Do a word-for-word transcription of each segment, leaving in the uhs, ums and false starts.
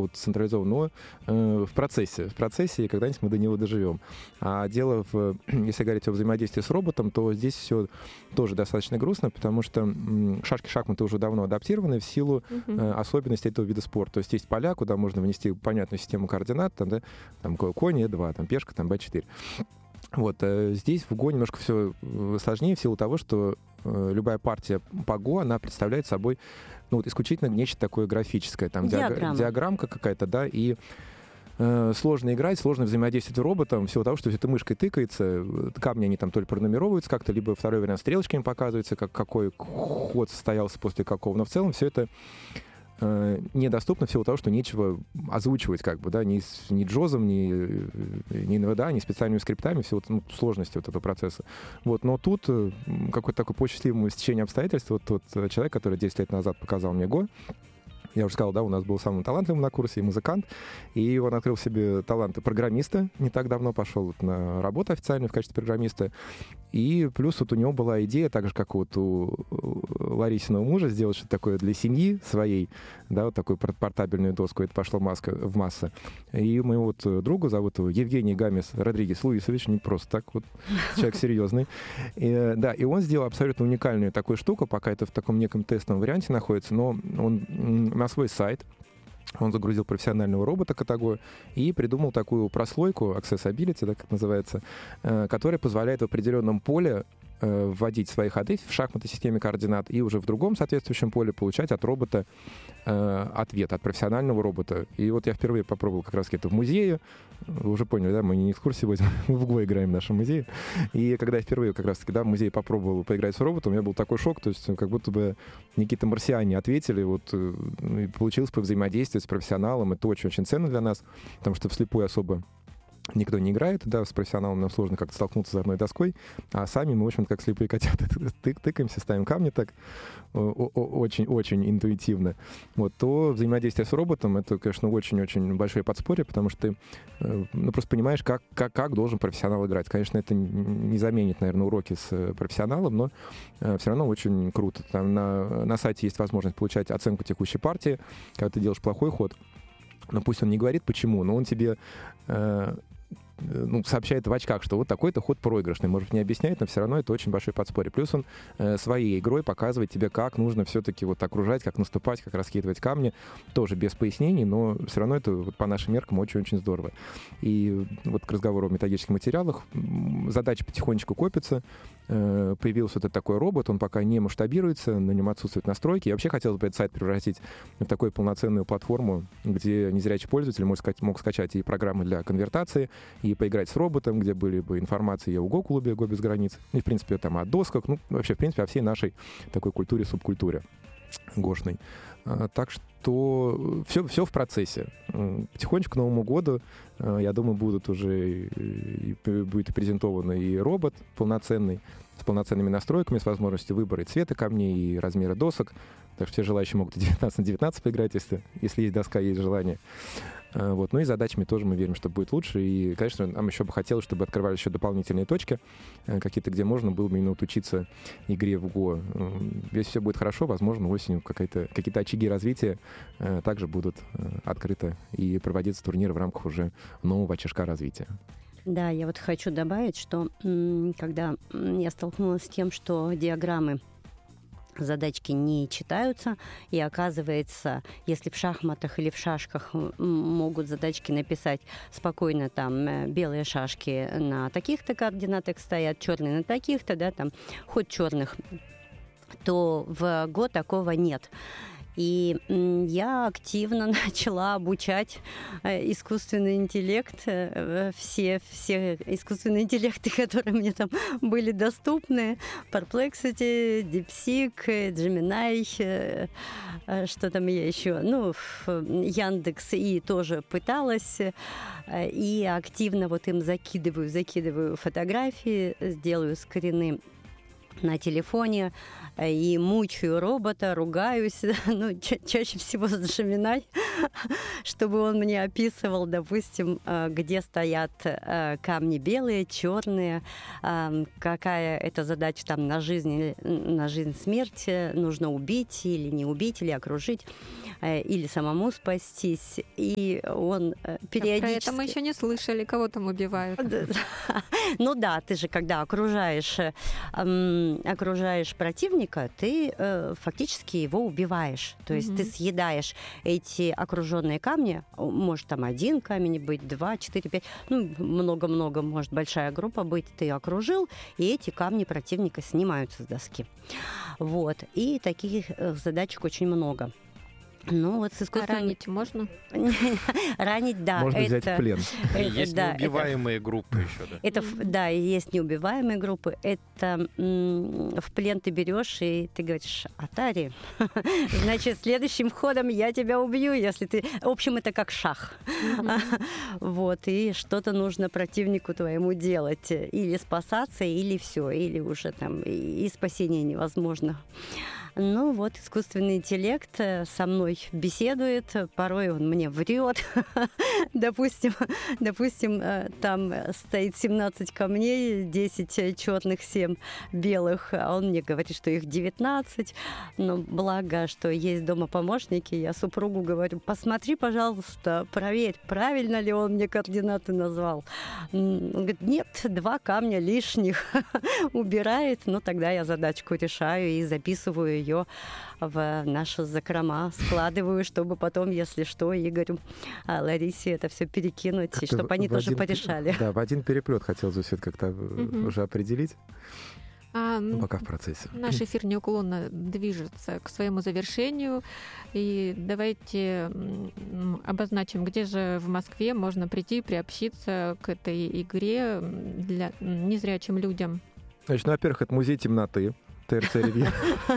вот централизованно, но э, в процессе, в процессе, и когда-нибудь мы до него доживем. А дело, в, если говорить о взаимодействии с роботом, то здесь все тоже достаточно грустно, потому что м, шашки-шахматы уже давно адаптированы в силу uh-huh. э, особенностей этого вида спорта. То есть есть поля, куда можно внести понятную систему координат, там, да, там конь е два, там пешка, там бэ четыре. Вот, э, здесь в Го немножко все сложнее в силу того, что э, любая партия по Го, она представляет собой ну, вот, исключительно нечто такое графическое, там Диаграмма. диаграммка какая-то, да, и э, сложно играть, сложно взаимодействовать с роботом в силу того, что это мышкой тыкается, камни они там то ли пронумеровываются как-то, либо второй вариант стрелочками показывается, как, какой ход состоялся после какого, но в целом все это недоступно в силу того, что нечего озвучивать, как бы, да, ни, ни джозом, ни, ни эн вэ дэ а, ни специальными скриптами, всего ну, сложности вот этого процесса. Вот, но тут какое-то такое по счастливому стечению обстоятельств, вот тот человек, который десять лет назад показал мне Го, я уже сказал, да, у нас был самым талантливым на курсе и музыкант, и он открыл себе таланты программиста, не так давно пошел вот на работу официальную в качестве программиста, и плюс вот у него была идея, так же, как вот у Ларисиного мужа, сделать что-то такое для семьи своей, да, вот такую портабельную доску, это пошло маска, в массы. И моего вот друга зовут его Евгений Гамес Родригес Луисович, не просто так вот, человек серьезный. И, да, и он сделал абсолютно уникальную такую штуку, пока это в таком неком тестовом варианте находится, но он на свой сайт он загрузил профессионального робота Катаго и придумал такую прослойку, accessibility, да, как называется, которая позволяет в определенном поле вводить свои ходы в шахматной системе координат и уже в другом соответствующем поле получать от робота э, ответ, от профессионального робота. И вот я впервые попробовал как раз это в музее. Вы уже поняли, да, мы не экскурсии возим, мы в Го играем в нашем музее. И когда я впервые как раз-таки да, в музее попробовал поиграть с роботом, у меня был такой шок, то есть как будто бы какие-то марсиане ответили, вот, и получилось повзаимодействовать с профессионалом. Это очень-очень ценно для нас, потому что вслепую особо никто не играет, да, с профессионалом нам сложно как-то столкнуться с одной доской, а сами мы, в общем, как слепые котята, тык тыкаемся, ставим камни так очень-очень интуитивно. Вот, то взаимодействие с роботом — это, конечно, очень-очень большое подспорье, потому что ты ну, просто понимаешь, как, как, как должен профессионал играть. Конечно, это не заменит, наверное, уроки с профессионалом, но все равно очень круто. Там на, на сайте есть возможность получать оценку текущей партии, когда ты делаешь плохой ход. Но пусть он не говорит почему, но он тебе э, ну, сообщает в очках, что вот такой-то ход проигрышный. Может, не объясняет, но все равно это очень большое подспорье. Плюс он э, своей игрой показывает тебе, как нужно все-таки вот окружать, как наступать, как раскидывать камни. Тоже без пояснений, но все равно это вот, по нашим меркам очень-очень здорово. И вот к разговору о методических материалах. Задачи потихонечку копятся. Э, появился вот такой робот, он пока не масштабируется, на нем отсутствуют настройки. Я вообще хотел бы этот сайт превратить в такую полноценную платформу, где незрячий пользователь мог скачать, мог скачать и программы для конвертации, и поиграть с роботом, где были бы информации о Го-клубе «Го без границ», и, в принципе, там о досках, ну, вообще, в принципе, о всей нашей такой культуре, субкультуре гошной. А, так что все, все в процессе. Потихонечку к Новому году, я думаю, будут уже и, и будет презентован и робот полноценный, с полноценными настройками, с возможностью выбора и цвета камней, и размера досок. Так что все желающие могут девятнадцать на девятнадцать поиграть, если, если есть доска, есть желание. Вот. Ну и задачами тоже мы верим, что будет лучше. И, конечно, нам еще бы хотелось, чтобы открывались еще дополнительные точки, какие-то, где можно было бы именно вот учиться игре в Го. Если все будет хорошо, возможно, осенью какие-то, какие-то очаги развития также будут открыты и проводиться турниры в рамках уже нового очажка развития. Да, я вот хочу добавить, что когда я столкнулась с тем, что диаграммы задачки не читаются, и оказывается, если в шахматах или в шашках могут задачки написать спокойно, там, белые шашки на таких-то координатах стоят, черные на таких-то, да, там, ход черных, то в Го такого нет. И я активно начала обучать искусственный интеллект, все, все искусственные интеллекты, которые мне там были доступны, Perplexity, DeepSeek, Gemini, что там я еще, ну, Яндекс, и тоже пыталась, и активно вот им закидываю, закидываю фотографии, делаю скрины на телефоне и мучаю робота, ругаюсь, ну, ча- чаще всего с Gemini, чтобы он мне описывал, допустим, где стоят камни белые, черные, какая это задача там на жизнь, на жизнь, смерть, нужно убить или не убить, или окружить, или самому спастись. И он периодически... Про это мы еще не слышали, кого там убивают. Ну да, ты же когда окружаешь, окружаешь противника, ты фактически его убиваешь. То есть mm-hmm. ты съедаешь эти окруженные камни, может там один камень быть, два, четыре, пять, ну много-много, может большая группа быть, ты окружил, и эти камни противника снимаются с доски. Вот. И таких задачек очень много. Ну, вот с искусственным... А ранить можно? Ранить, да. Можно взять в плен. Есть неубиваемые группы еще, да? Это, да, есть неубиваемые группы. Это в плен ты берешь, и ты говоришь: Атари, значит, следующим ходом я тебя убью, если ты... В общем, это как шах. Вот, и что-то нужно противнику твоему делать. Или спасаться, или все, или уже там и спасение невозможно. Ну вот, искусственный интеллект со мной беседует, порой он мне врет. допустим, допустим, там стоит семнадцать камней, десять черных, семь белых, а он мне говорит, что их девятнадцать. Но благо, что есть дома помощники, я супругу говорю: посмотри, пожалуйста, проверь, правильно ли он мне координаты назвал. Он говорит: нет, два камня лишних. Убирает, но тогда я задачку решаю и записываю ее в наши закрома, складываю, чтобы потом, если что, Игорю, Ларисе это все перекинуть, как-то и чтобы они тоже один, порешали. Да, в один переплет хотелось бы все это как-то угу. уже определить. А, ну, пока в процессе. Наш эфир неуклонно движется к своему завершению. И давайте обозначим, где же в Москве можно прийти, приобщиться к этой игре для незрячим людям. Значит, ну, во-первых, это музей темноты. ТРЦ Ривьера.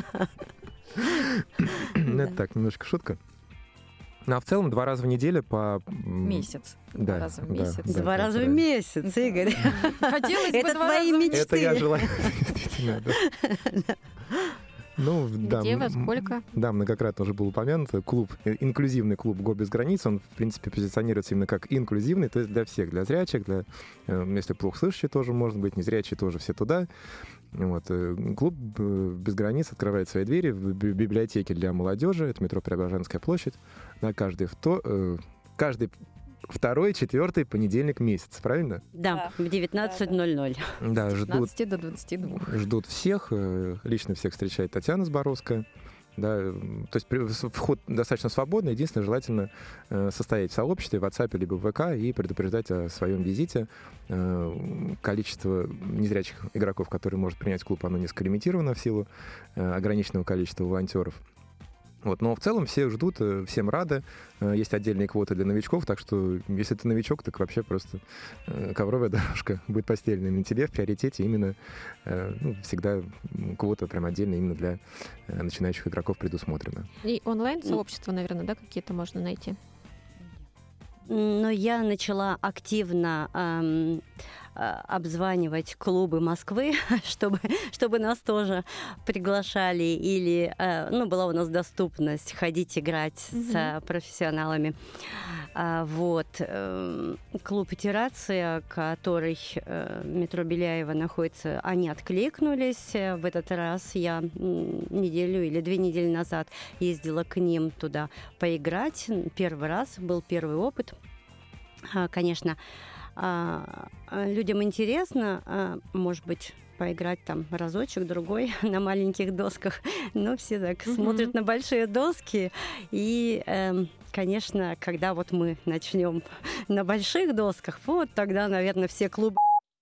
Это так, немножко шутка. Ну, а в целом два раза в неделю по... Месяц. Да, два раза в месяц. Да, два да, раза в месяц, Игорь. Хотелось бы это два твои раза мечты. Это я желаю, действительно, да. Ну, да, где, во сколько? Да, многократно уже был упомянут. Клуб, инклюзивный клуб «Го без границ», он, в принципе, позиционируется именно как инклюзивный, то есть для всех, для зрячих, для, если плохо слышащие тоже может быть, незрячие тоже все туда. Вот. Клуб «Без границ» открывает свои двери в библиотеке для молодежи, это метро Преображенская площадь, на каждый, вто, каждый второй, четвертый понедельник месяца, правильно? Да, да. В девятнадцать ноль ноль. Да, с ждут, пятнадцати до двадцати двух. Ждут всех, лично всех встречает Татьяна Зборовская. Да, то есть вход достаточно свободный, единственное, желательно э, состоять в сообществе, в WhatsApp либо в ВК и предупреждать о своем визите. Э, количество незрячих игроков, которые может принять клуб, оно несколько лимитировано в силу э, ограниченного количества волонтеров. Вот, но в целом все ждут, всем рады. Есть отдельные квоты для новичков, так что если ты новичок, так вообще просто ковровая дорожка будет постельная на тебе в приоритете. Именно ну, всегда квота прям отдельно именно для начинающих игроков предусмотрена. И онлайн-сообщества, наверное, да, какие-то можно найти? Но я начала активно эм, обзванивать клубы Москвы, чтобы, чтобы нас тоже приглашали, или э, ну, была у нас доступность ходить играть mm-hmm. с профессионалами. А, вот. Э, клуб «Итерация», который э, метро Беляева находится, они откликнулись. В этот раз я неделю или две недели назад ездила к ним туда поиграть. Первый раз, был первый опыт. Конечно, людям интересно, может быть, поиграть там разочек, другой на маленьких досках, но все так mm-hmm. смотрят на большие доски. И, конечно, когда вот мы начнем на больших досках, вот тогда, наверное, все клубы...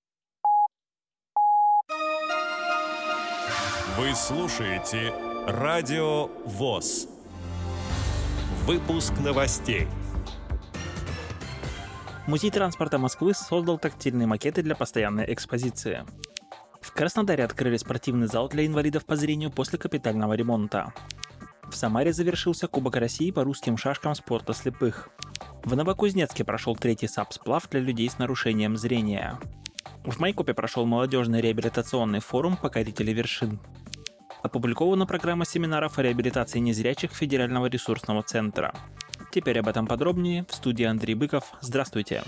Вы слушаете Радио ВОС. Выпуск новостей. Музей транспорта Москвы создал тактильные макеты для постоянной экспозиции. В Краснодаре открыли спортивный зал для инвалидов по зрению после капитального ремонта. В Самаре завершился Кубок России по русским шашкам спорта слепых. В Новокузнецке прошел третий САП-сплав для людей с нарушением зрения. В Майкопе прошел молодежный реабилитационный форум «Покорители вершин». Опубликована программа семинаров о реабилитации незрячих Федерального ресурсного центра. Теперь об этом подробнее. В студии Андрей Быков. Здравствуйте.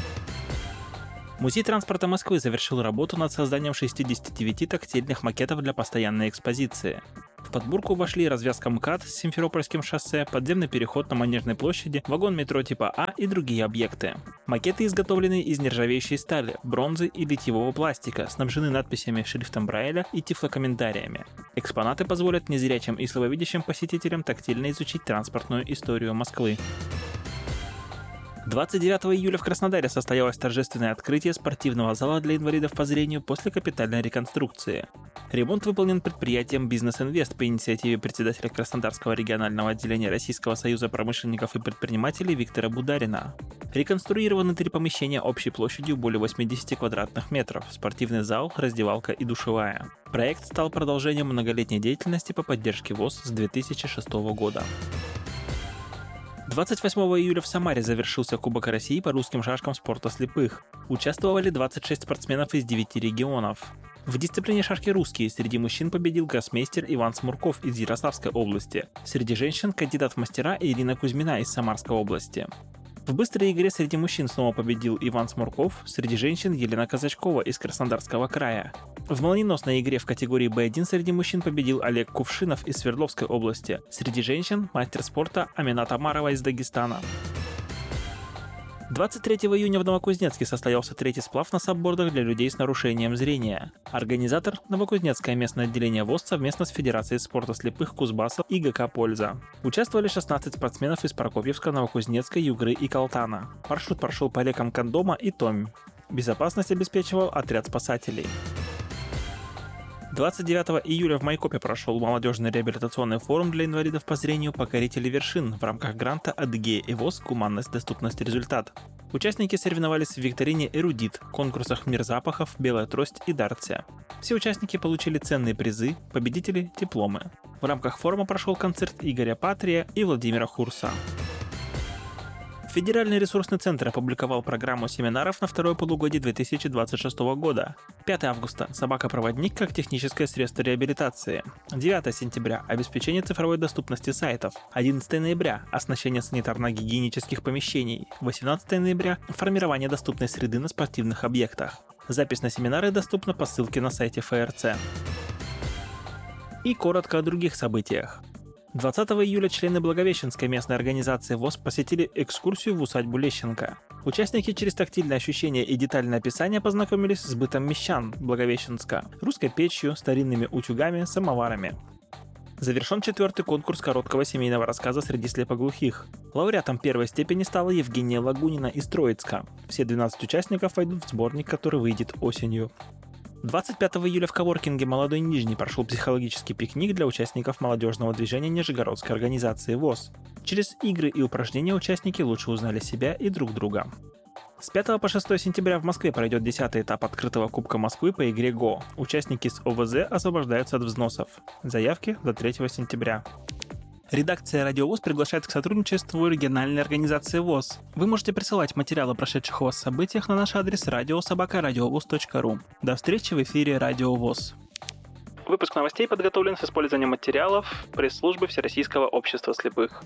Музей транспорта Москвы завершил работу над созданием шестидесяти девяти тактильных макетов для постоянной экспозиции. В подборку вошли развязка МКАД с Симферопольским шоссе, подземный переход на Манежной площади, вагон метро типа А и другие объекты. Макеты изготовлены из нержавеющей стали, бронзы и литьевого пластика, снабжены надписями шрифтом Брайля и тифлокомментариями. Экспонаты позволят незрячим и слабовидящим посетителям тактильно изучить транспортную историю Москвы. двадцать девятого июля в Краснодаре состоялось торжественное открытие спортивного зала для инвалидов по зрению после капитальной реконструкции. Ремонт выполнен предприятием «Бизнес-Инвест» по инициативе председателя Краснодарского регионального отделения Российского союза промышленников и предпринимателей Виктора Бударина. Реконструированы три помещения общей площадью более восьмидесяти квадратных метров, спортивный зал, раздевалка и душевая. Проект стал продолжением многолетней деятельности по поддержке ВОС с две тысячи шестого года. двадцать восьмого июля в Самаре завершился Кубок России по русским шашкам спорта слепых. Участвовали двадцать шесть спортсменов из девяти регионов. В дисциплине шашки русские среди мужчин победил гроссмейстер Иван Смурков из Ярославской области. Среди женщин кандидат в мастера Ирина Кузьмина из Самарской области. В быстрой игре среди мужчин снова победил Иван Смурков, среди женщин Елена Казачкова из Краснодарского края. В молниеносной игре в категории бэ один среди мужчин победил Олег Кувшинов из Свердловской области. Среди женщин мастер спорта Аминат Амарова из Дагестана. двадцать третьего июня в Новокузнецке состоялся третий сплав на саббордах для людей с нарушением зрения. Организатор – Новокузнецкое местное отделение ВОС совместно с Федерацией спорта слепых Кузбасса и ГК «Польза». Участвовали шестнадцать спортсменов из Прокопьевска, Новокузнецка, Югры и Калтана. Маршрут прошел по рекам Кондома и Томь. Безопасность обеспечивал отряд спасателей. двадцать девятого июля в Майкопе прошел молодежный реабилитационный форум для инвалидов по зрению «Покорители вершин» в рамках гранта «Адыгея и ВОС. Гуманность, доступность, результат». Участники соревновались в викторине «Эрудит», конкурсах «Мир запахов», «Белая трость» и «Дартсе». Все участники получили ценные призы, победители – дипломы. В рамках форума прошел концерт Игоря Патрия и Владимира Хурса. Федеральный ресурсный центр опубликовал программу семинаров на второе полугодие две тысячи двадцать шестого года. пятого августа – собака-проводник как техническое средство реабилитации. девятого сентября – обеспечение цифровой доступности сайтов. одиннадцатого ноября – оснащение санитарно-гигиенических помещений. восемнадцатого ноября – формирование доступной среды на спортивных объектах. Запись на семинары доступна по ссылке на сайте эф эр цэ. И коротко о других событиях. двадцатого июля члены Благовещенской местной организации ВОС посетили экскурсию в усадьбу Лещенко. Участники через тактильное ощущение и детальное описание познакомились с бытом мещан Благовещенска, русской печью, старинными утюгами, самоварами. Завершен четвертый конкурс короткого семейного рассказа среди слепоглухих. Лауреатом первой степени стала Евгения Лагунина из Троицка. Все двенадцать участников войдут в сборник, который выйдет осенью. двадцать пятого июля в коворкинге «Молодой Нижний» прошел психологический пикник для участников молодежного движения Нижегородской организации ВОС. Через игры и упражнения участники лучше узнали себя и друг друга. С пятого по шестое сентября в Москве пройдет десятый этап открытого Кубка Москвы по игре ГО. Участники с о вэ зэ освобождаются от взносов. Заявки до третьего сентября. Редакция «Радио ВОС» приглашает к сотрудничеству региональной организации ВОС. Вы можете присылать материалы о прошедших у вас событиях на наш адрес радио собака радиовос точка ру. До встречи в эфире «Радио ВОС». Выпуск новостей подготовлен с использованием материалов пресс-службы Всероссийского общества слепых.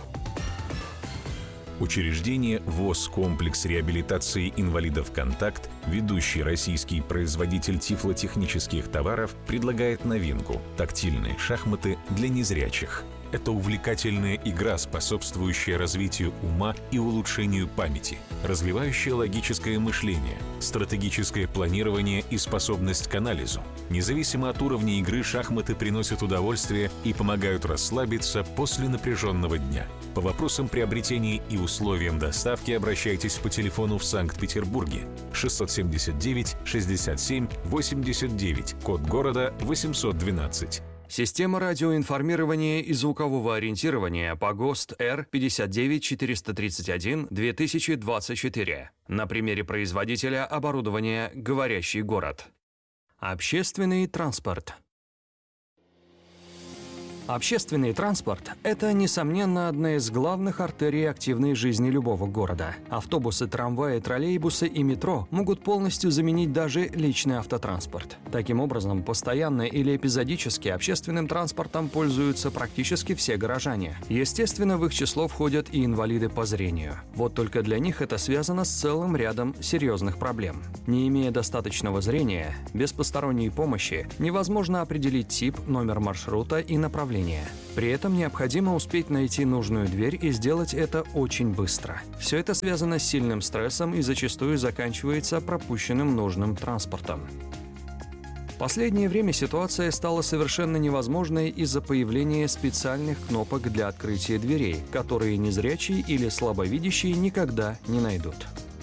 Учреждение ВОС «Комплекс реабилитации инвалидов «Контакт», ведущий российский производитель тифлотехнических товаров, предлагает новинку – тактильные шахматы для незрячих. Это увлекательная игра, способствующая развитию ума и улучшению памяти, развивающая логическое мышление, стратегическое планирование и способность к анализу. Независимо от уровня игры, шахматы приносят удовольствие и помогают расслабиться после напряженного дня. По вопросам приобретения и условиям доставки обращайтесь по телефону в Санкт-Петербурге шестьсот семьдесят девять шестьдесят семь восемьдесят девять, код города восемьсот двенадцать. Система радиоинформирования и звукового ориентирования по ГОСТ Р пятьдесят девять четыреста тридцать один две тысячи двадцать четыре. На примере производителя оборудования «Говорящий город». Общественный транспорт. Общественный транспорт – это, несомненно, одна из главных артерий активной жизни любого города. Автобусы, трамваи, троллейбусы и метро могут полностью заменить даже личный автотранспорт. Таким образом, постоянно или эпизодически общественным транспортом пользуются практически все горожане. Естественно, в их число входят и инвалиды по зрению. Вот только для них это связано с целым рядом серьезных проблем. Не имея достаточного зрения, без посторонней помощи невозможно определить тип, номер маршрута и направление. При этом необходимо успеть найти нужную дверь и сделать это очень быстро. Все это связано с сильным стрессом и зачастую заканчивается пропущенным нужным транспортом. В последнее время ситуация стала совершенно невозможной из-за появления специальных кнопок для открытия дверей, которые незрячие или слабовидящие никогда не найдут.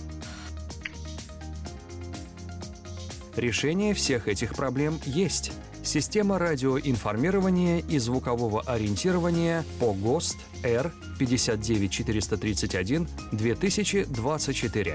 Решение всех этих проблем есть. Система радиоинформирования и звукового ориентирования по ГОСТ Р пятьдесят девять четыреста тридцать один две тысячи двадцать четыре.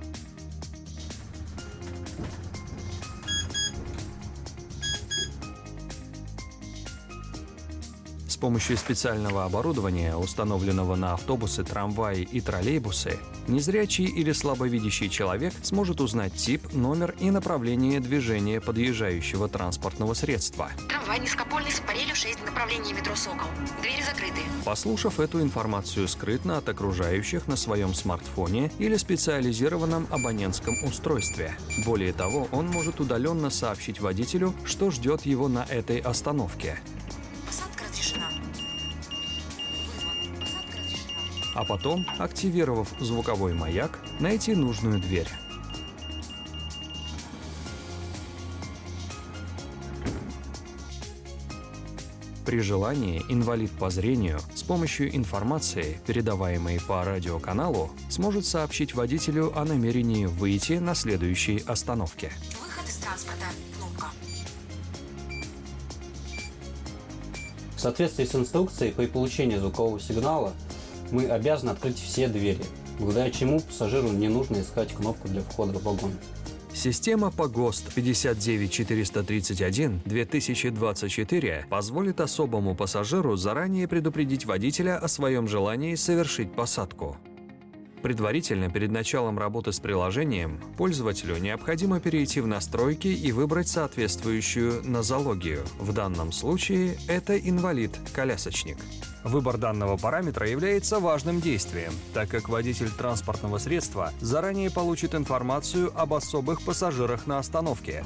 С помощью специального оборудования, установленного на автобусы, трамваи и троллейбусы, незрячий или слабовидящий человек сможет узнать тип, номер и направление движения подъезжающего транспортного средства. Трамвай низкопольный с парелью шесть в направлении метро «Сокол». Двери закрыты. Послушав эту информацию скрытно от окружающих на своем смартфоне или специализированном абонентском устройстве. Более того, он может удаленно сообщить водителю, что ждет его на этой остановке. А потом, активировав звуковой маяк, найти нужную дверь. При желании инвалид по зрению с помощью информации, передаваемой по радиоканалу, сможет сообщить водителю о намерении выйти на следующей остановке. Выход из транспорта. Кнопка. В соответствии с инструкцией, при получении звукового сигнала мы обязаны открыть все двери, благодаря чему пассажиру не нужно искать кнопку для входа в вагон. Система по ГОСТ пятьдесят девять четыреста тридцать один две тысячи двадцать четыре позволит особому пассажиру заранее предупредить водителя о своем желании совершить посадку. Предварительно, перед началом работы с приложением, пользователю необходимо перейти в настройки и выбрать соответствующую нозологию. В данном случае это инвалид-колясочник. Выбор данного параметра является важным действием, так как водитель транспортного средства заранее получит информацию об особых пассажирах на остановке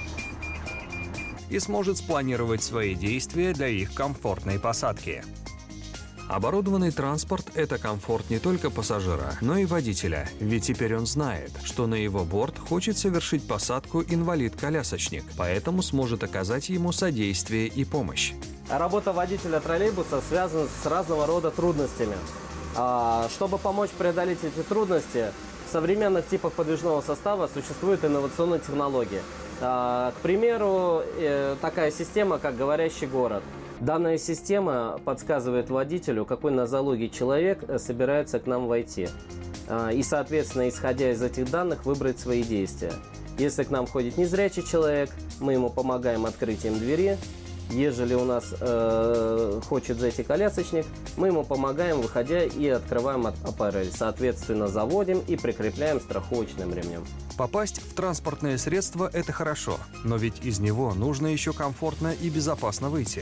и сможет спланировать свои действия для их комфортной посадки. Оборудованный транспорт – это комфорт не только пассажира, но и водителя, ведь теперь он знает, что на его борт хочет совершить посадку инвалид-колясочник, поэтому сможет оказать ему содействие и помощь. Работа водителя троллейбуса связана с разного рода трудностями. Чтобы помочь преодолеть эти трудности, в современных типах подвижного состава существуют инновационные технологии. К примеру, такая система, как «Говорящий город». Данная система подсказывает водителю, какой нозологии человек собирается к нам войти. И, соответственно, исходя из этих данных, выбрать свои действия. Если к нам входит незрячий человек, мы ему помогаем открытием двери. Ежели у нас э, хочет зайти колясочник, мы ему помогаем, выходя, и открываем аппарель. Соответственно, заводим и прикрепляем страховочным ремнем. Попасть в транспортное средство – это хорошо, но ведь из него нужно еще комфортно и безопасно выйти.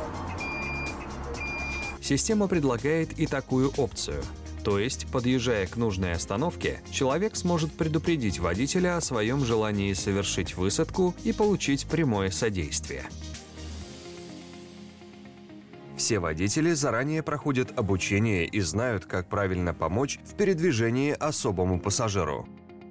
Система предлагает и такую опцию. То есть, подъезжая к нужной остановке, человек сможет предупредить водителя о своем желании совершить высадку и получить прямое содействие. Все водители заранее проходят обучение и знают, как правильно помочь в передвижении особому пассажиру.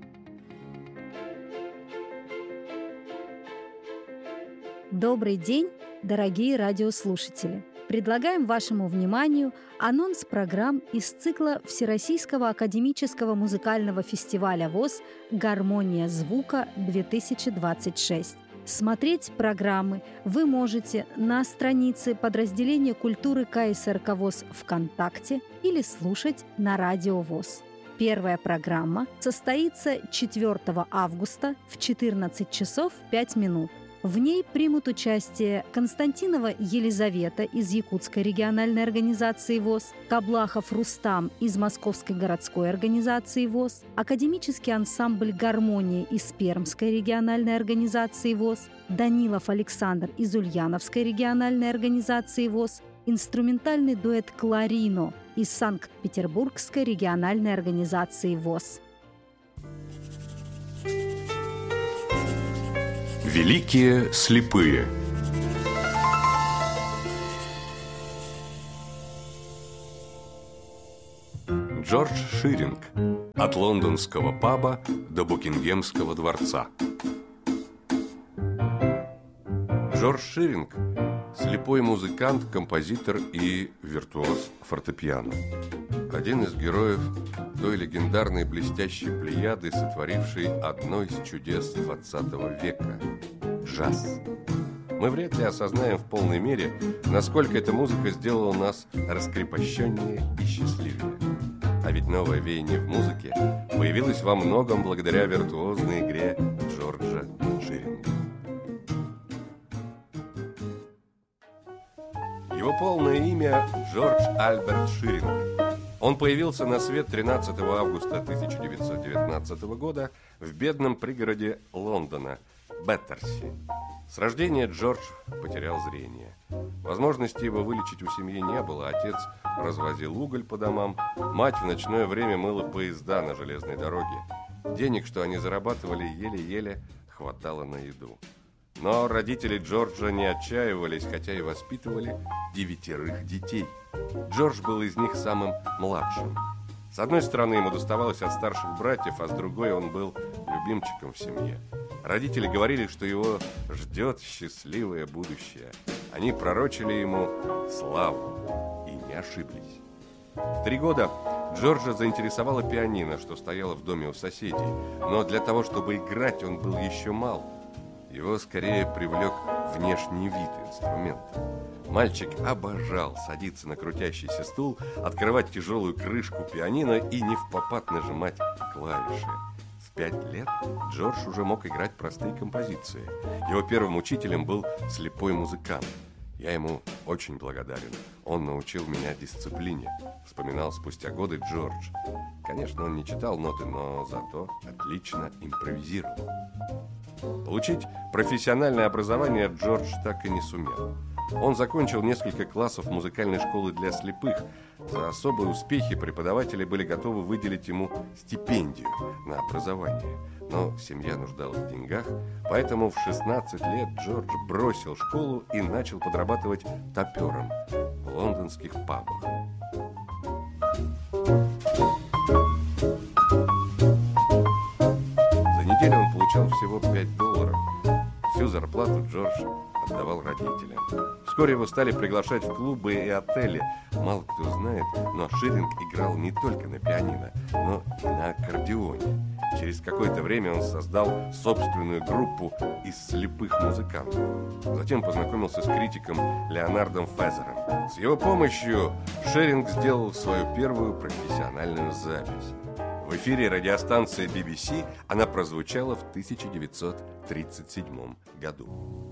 Добрый день, дорогие радиослушатели! Предлагаем вашему вниманию анонс программ из цикла Всероссийского академического музыкального фестиваля ВОС «Гармония звука-две тысячи двадцать шесть». Смотреть программы вы можете на странице подразделения культуры ка эс эр ка ВОС ВКонтакте или слушать на Радио ВОС. Первая программа состоится четвёртого августа в четырнадцать часов пять минут. В ней примут участие Константинова Елизавета из Якутской региональной организации ВОС, Каблахов Рустам из Московской городской организации ВОС, академический ансамбль «Гармония» из Пермской региональной организации ВОС, Данилов Александр из Ульяновской региональной организации ВОС, инструментальный дуэт «Кларино» из Санкт-Петербургской региональной организации ВОС. Великие слепые. Джордж Ширинг. От лондонского паба до Букингемского дворца. Джордж Ширинг – слепой музыкант, композитор и виртуоз фортепиано. Один из героев той легендарной блестящей плеяды, сотворившей одно из чудес двадцатого века – джаз. Мы вряд ли осознаем в полной мере, насколько эта музыка сделала нас раскрепощеннее и счастливее. А ведь новое веяние в музыке появилось во многом благодаря виртуозной игре Джорджа Ширинга. Его полное имя – Джордж Альберт Ширинг. Он появился на свет тринадцатого августа тысяча девятьсот девятнадцатого года в бедном пригороде Лондона – Беттерси. С рождения Джордж потерял зрение. Возможности его вылечить у семьи не было. Отец развозил уголь по домам, мать в ночное время мыла поезда на железной дороге. Денег, что они зарабатывали, еле-еле хватало на еду. Но родители Джорджа не отчаивались, хотя и воспитывали девятерых детей. Джордж был из них самым младшим. С одной стороны, ему доставалось от старших братьев, а с другой он был любимчиком в семье. Родители говорили, что его ждет счастливое будущее. Они пророчили ему славу и не ошиблись. В три года Джорджа заинтересовало пианино, что стояло в доме у соседей. Но для того, чтобы играть, он был еще мал. Его скорее привлек внешний вид инструмента. Мальчик обожал садиться на крутящийся стул, открывать тяжелую крышку пианино и невпопад нажимать клавиши. В пять лет Джордж уже мог играть простые композиции. Его первым учителем был слепой музыкант. Я ему очень благодарен. Он научил меня дисциплине, вспоминал спустя годы Джордж. Конечно, он не читал ноты, но зато отлично импровизировал. Получить профессиональное образование Джордж так и не сумел. Он закончил несколько классов музыкальной школы для слепых. За особые успехи преподаватели были готовы выделить ему стипендию на образование. Но семья нуждалась в деньгах, поэтому в шестнадцать лет Джордж бросил школу и начал подрабатывать топером в лондонских пабах. За неделю он получал всего пять долларов. Всю зарплату Джордж отдавал родителям. Вскоре его стали приглашать в клубы и отели. Мало кто знает, но Ширинг играл не только на пианино, но и на аккордеоне. Через какое-то время он создал собственную группу из слепых музыкантов. Затем познакомился с критиком Леонардом Фезером. С его помощью Ширинг сделал свою первую профессиональную запись. В эфире радиостанции би би си она прозвучала в тысяча девятьсот тридцать седьмом году.